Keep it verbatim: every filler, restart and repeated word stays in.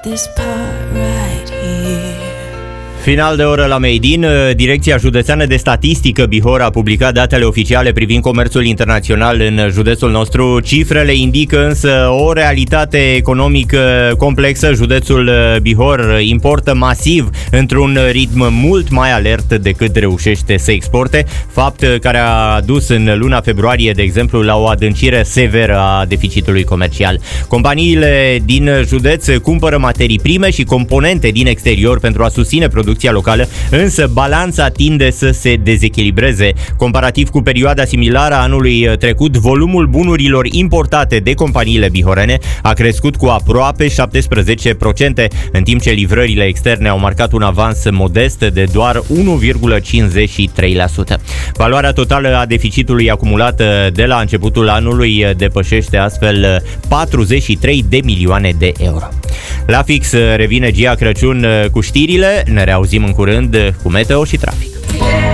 this part right here. Final de oră la Made in. Direcția Județeană de Statistică Bihor a publicat datele oficiale privind comerțul internațional în județul nostru. Cifrele indică însă o realitate economică complexă. Județul Bihor importă masiv într-un ritm mult mai alert decât reușește să exporte, fapt care a dus în luna februarie, de exemplu, la o adâncire severă a deficitului comercial. Companiile din județ cumpără materii prime și componente din exterior pentru a susține producția locală, însă balanța tinde să se dezechilibreze. Comparativ cu perioada similară a anului trecut, volumul bunurilor importate de companiile bihorene a crescut cu aproape șaptesprezece la sută, în timp ce livrările externe au marcat un avans modest de doar unu virgulă cincizeci și trei la sută. Valoarea totală a deficitului acumulat de la începutul anului depășește astfel patruzeci și trei de milioane de euro. La fix revine Gia Crăciun cu știrile. Ne reauzim în curând cu meteo și trafic.